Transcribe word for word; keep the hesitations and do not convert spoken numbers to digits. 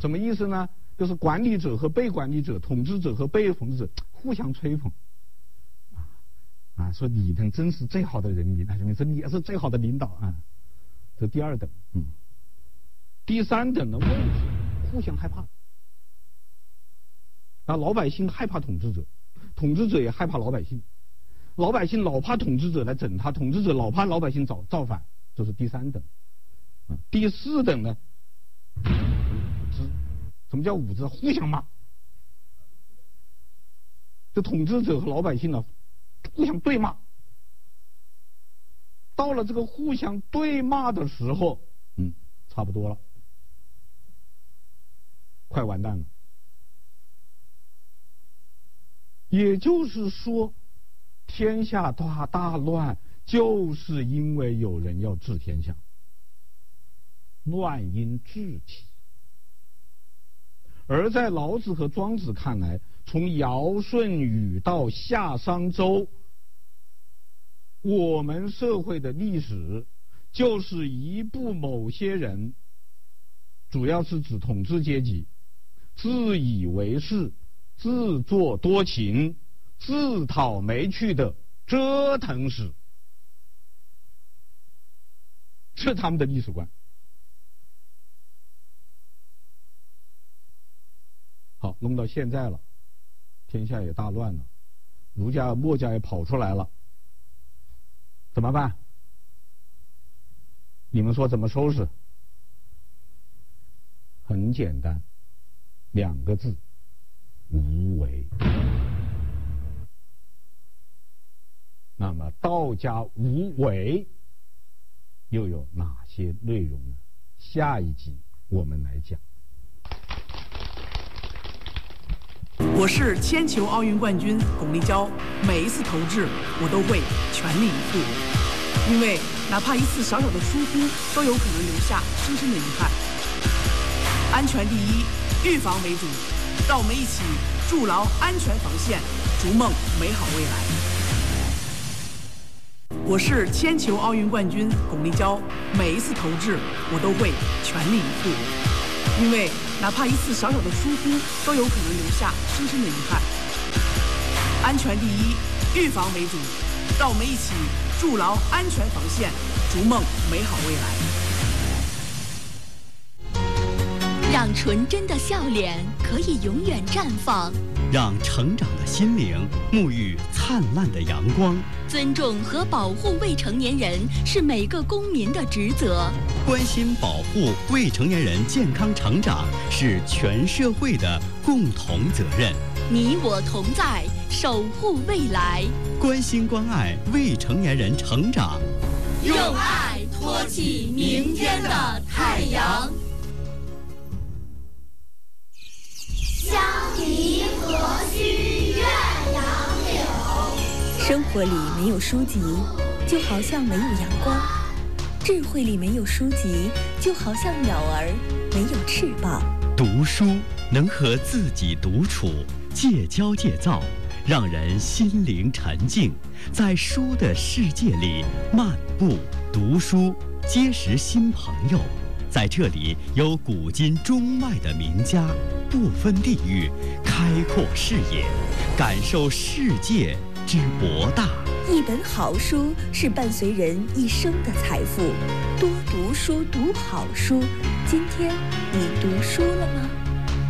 什么意思呢？就是管理者和被管理者、统治者和被统治者互相吹捧，啊啊，说李登真是最好的人民，什么说你是最好的领导啊，这第二等。嗯，第三等的位置互相害怕，啊，老百姓害怕统治者，统治者也害怕老百姓，老百姓老怕统治者来整他，统治者老怕老百姓造造反，这是第三等。啊，第四等呢？什么叫武资？互相骂，这统治者和老百姓呢，互相对骂。到了这个互相对骂的时候，嗯，差不多了，快完蛋了。也就是说，天下大大乱，就是因为有人要治天下，乱因治起。而在老子和庄子看来，从尧舜禹到夏商周，我们社会的历史就是一部某些人，主要是指统治阶级，自以为是、自作多情、自讨没趣的折腾史，这是他们的历史观。好，弄到现在了，天下也大乱了，儒家墨家也跑出来了，怎么办？你们说怎么收拾？很简单，两个字：无为。那么道家无为又有哪些内容呢？下一集我们来讲。 我是铅球奥运冠军巩立姣，每一次投掷我都会全力以赴，因为哪怕一次小小的疏忽，都有可能留下深深的遗憾。安全第一，预防为主，让我们一起筑牢安全防线，逐梦美好未来。我是铅球奥运冠军巩立姣，每一次投掷我都会全力以赴，因为哪怕一次小小的疏忽，都有可能留下深深的遗憾。安全第一，预防为主，让我们一起筑牢安全防线，逐梦美好未来。 让纯真的笑脸可以永远绽放， 让成长的心灵沐浴灿烂的阳光。 尊重和保护未成年人是每个公民的职责， 关心保护未成年人健康成长是全社会的共同责任。 你我同在，守护未来， 关心关爱未成年人成长， 用爱托起明天的太阳。 香梨何须怨杨柳。 生活里没有书籍，就好像没有阳光；智慧里没有书籍，就好像鸟儿没有翅膀。 读书能和自己独处，戒骄戒躁，让人心灵沉静，在书的世界里漫步读书，结识新朋友。在这里有古今中外的名家，不分地域，开阔视野，感受世界之博大。 一本好书是伴随人一生的财富，多读书，读好书。今天你读书了吗？